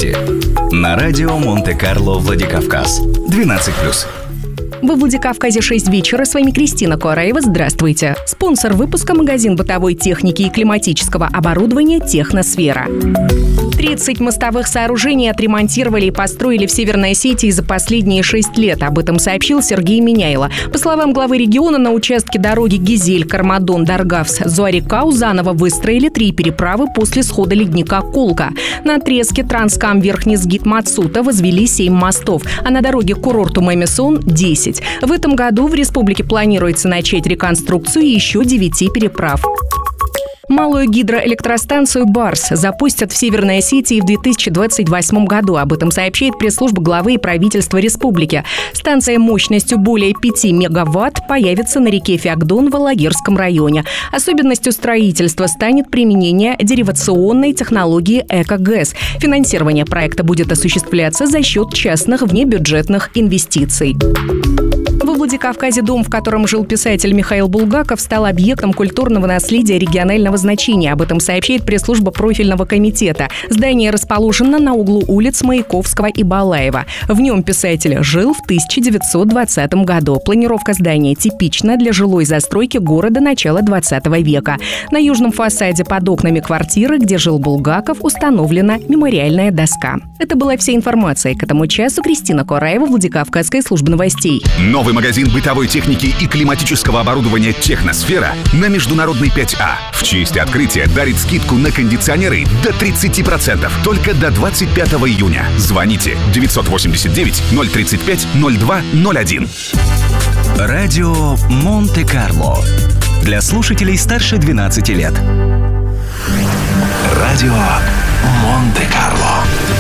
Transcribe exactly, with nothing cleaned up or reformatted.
новости. На радио Монте-Карло Владикавказ. двенадцать плюс. Во Владикавказе шесть вечера. С вами Кристина Куараева. Здравствуйте. Спонсор выпуска — магазин бытовой техники и климатического оборудования «Техносфера». тридцать мостовых сооружений отремонтировали и построили в Северной Осетии за последние шесть лет. Об этом сообщил Сергей Миняйло. По словам главы региона, на участке дороги Гизель-Кармадон-Даргавс-Зуарикау заново выстроили три переправы после схода ледника Колка. На отрезке Транскам-Верхний-Сгит-Мацута возвели семь мостов, а на дороге к курорту Мемесон – десять. В этом году в республике планируется начать реконструкцию еще девяти переправ. Малую гидроэлектростанцию «Барс» запустят в Северной Осетии в две тысячи двадцать восьмом году. Об этом сообщает пресс-служба главы и правительства республики. Станция мощностью более пяти мегаватт появится на реке Феогдон в Алагирском районе. Особенностью строительства станет применение деривационной технологии «Эко-ГЭС». Финансирование проекта будет осуществляться за счет частных внебюджетных инвестиций. Во Владикавказе дом, в котором жил писатель Михаил Булгаков, стал объектом культурного наследия регионального значения. Об этом сообщает пресс-служба профильного комитета. Здание расположено на углу улиц Маяковского и Балаева. В нем писатель жил в тысяча девятьсот двадцатом году. Планировка здания типична для жилой застройки города начала двадцатого века. На южном фасаде под окнами квартиры, где жил Булгаков, установлена мемориальная доска. Это была вся информация к этому часу. Кристина Куараева, Владикавказская служба новостей. Новый магазин бытовой техники и климатического оборудования «Техносфера» на Международной пять А в честь открытия дарит скидку на кондиционеры до тридцати процентов только до двадцать пятого июня. Звоните девятьсот восемьдесят девять ноль тридцать пять ноль два ноль один. Радио Монте-Карло. Для слушателей старше двенадцати лет. Радио Монте-Карло.